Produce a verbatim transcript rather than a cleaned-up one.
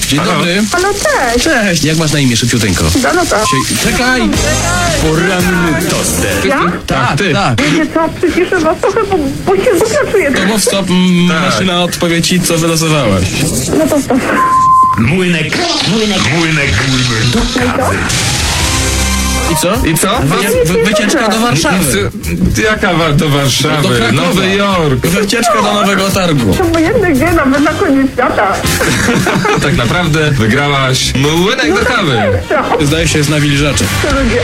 Dzień dobry. Halo, cześć. Cześć. Jak masz na imię, szybciuteńko? Dorota. Sie- Czekaj! Poranny toster. Ja? Tak, ty. Tak. Wiecie co, przyciszę was trochę, bo, bo się głupio czuję. To mów stop, m, Tak. maszyna odpowie ci, co wylosowałaś. No to stop. Młynek. Młynek. Młynek. Do kawy. I co? I co? Wy, wy, wycieczka do Warszawy. Jaka wa- do Warszawy? Do Krakowa. Nowy Jork. Wycieczka do Nowego Targu. To wojenny dzień, nawet na koniec świata. Tak naprawdę wygrałaś młynek do kawy. Ekstra. Zdaje się, jest nawilżacze. To ludzie.